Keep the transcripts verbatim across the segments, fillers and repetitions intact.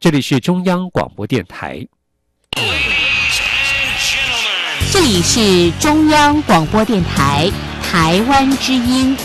这里是中央广播电台。 这里是中央广播电台台湾之音。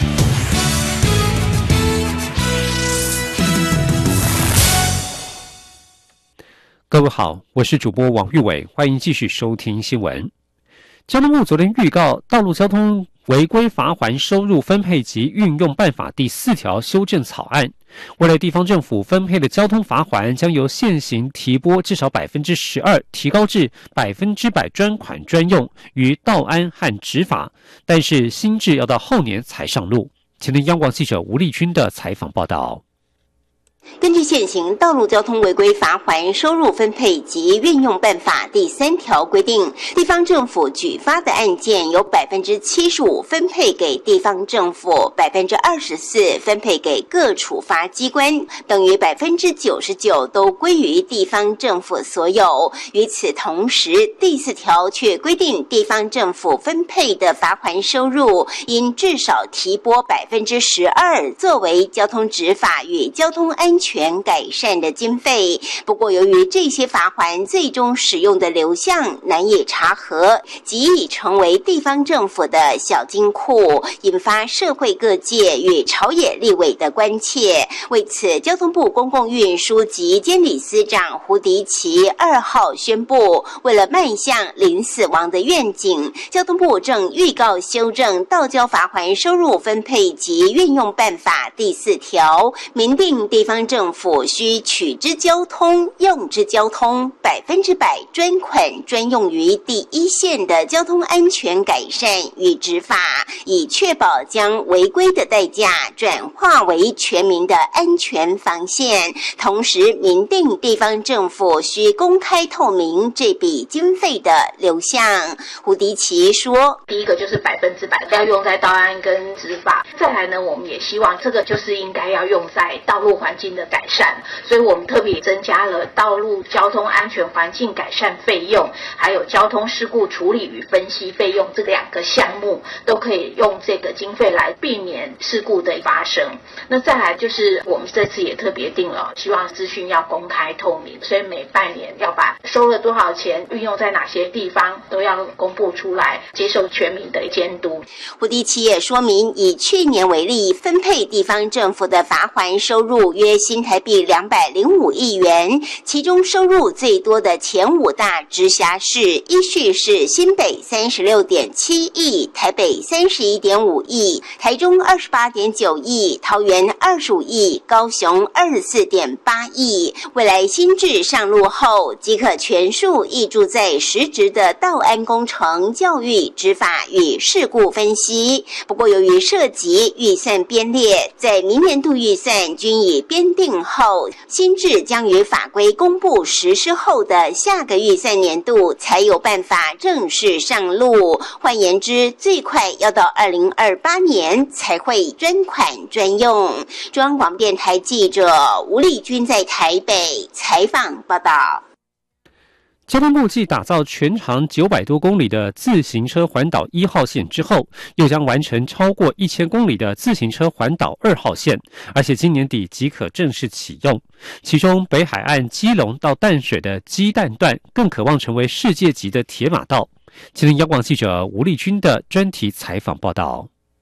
各位好，我是主播王玉伟，欢迎继续收听新闻。交通部昨天预告，道路交通违规罚锾收入分配及运用办法第四条修正草案，未来地方政府分配的交通罚锾将由现行提拨至少百分之十二提高至百分之百专款专用于道安和执法，但是新制要到后年才上路。前听央广记者吴丽君的采访报道。 根据现行道路交通违规罚锾收入分配及运用办法第三条规定，地方政府举发的案件有百分之七十五分配给地方政府，百分之二十四分配给各处罚机关，等于百分之九十九都归于地方政府所有。与此同时，第四条却规定，地方政府分配的罚锾收入应至少提拨百分之十二作为交通执法与交通安全安全改善的经费。不过由于这些罚锾最终使用的流向难以查核，即已成为地方政府的小金库，引发社会各界与朝野立委的关切。为此，交通部公共运输及监理司长胡迪奇二号宣布，为了迈向零死亡的愿景，交通部正预告修正道交罚锾收入分配及运用办法第四条，明定地方政府需取之交通、用之交通，百分之百专款专用于第一线的交通安全改善与执法，以确保将违规的代价转化为全民的安全防线。同时，明定地方政府需公开透明这笔经费的流向。胡迪奇说：“ 第一个就是百分之百要用在道安跟执法，再来呢，我们也希望这个就是应该要用在道路环境的改善，所以我们特别增加了道路交通安全环境改善费用，还有交通事故处理与分析费用这两个项目，都可以用这个经费来避免事故的发生。那再来就是我们这次也特别定了，希望资讯要公开透明，所以每半年要把收了多少钱，运用在哪些地方，都要公布出来，接受全民的监督。” 胡迪奇也说明，以去年为例，分配地方政府的罚锾收入约新台币两百零五亿元，其中收入最多的前五大直辖市依序是新北三十六点七亿、台北三十一点五亿、台中二十八点九亿、桃园二十五亿、高雄二十四点八亿。未来新制上路后，即可全数挹注在实质的道安工程、教育、执法与事故分析。不过，由于涉及预算编列，在明年度预算均已编定后，新制将于法规公布实施后的下个预算年度才有办法正式上路。换言之，最快要到二零二八年才会专款专用。中央广播电台记者吴丽君在台北采访报道。 交通部继打造全长九百多公里的自行车环岛一号线之后，又将完成超过一千公里的自行车环岛二号线，而且今年底即可正式启用。其中北海岸基隆到淡水的基淡段更渴望成为世界级的铁马道。请听央广记者吴丽君的专题采访报道。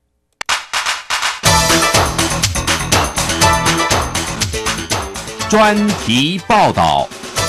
专题报道。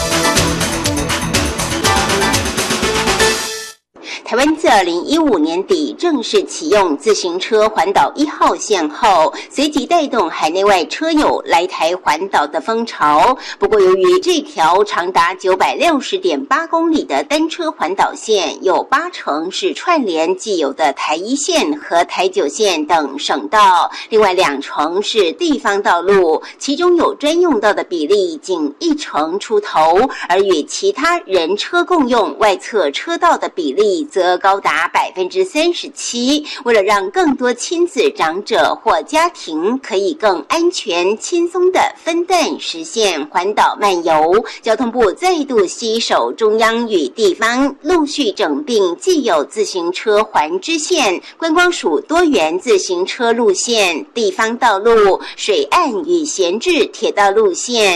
台湾自二零一五年底正式启用自行车环岛一号线后，随即带动海内外车友来台环岛的风潮。不过，由于这条长达九百六十点八公里的单车环岛线，有八成是串联既有的台一线和台九线等省道，另外两成是地方道路，其中有专用道的比例仅一成出头，而与其他人车共用外侧车道的比例则高达百分之三十七。为了让更多亲子、长者或家庭可以更安全、轻松地分段实现环岛漫游，交通部再度携手中央与地方，陆续整并既有自行车环支线、观光署多元自行车路线、地方道路、水岸与闲置铁道路线。